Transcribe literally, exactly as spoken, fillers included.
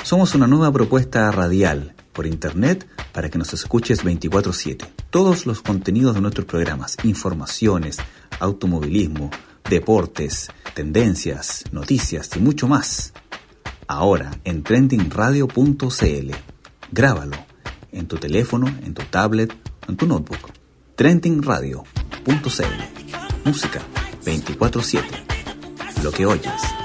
Somos una nueva propuesta radial por internet para que nos escuches veinticuatro siete. Todos los contenidos de nuestros programas, informaciones, automovilismo, deportes, tendencias, noticias y mucho más. Ahora en trending radio punto c l. Grábalo en tu teléfono, en tu tablet o en tu notebook. trending radio punto c l. Música veinticuatro siete. Lo que oyes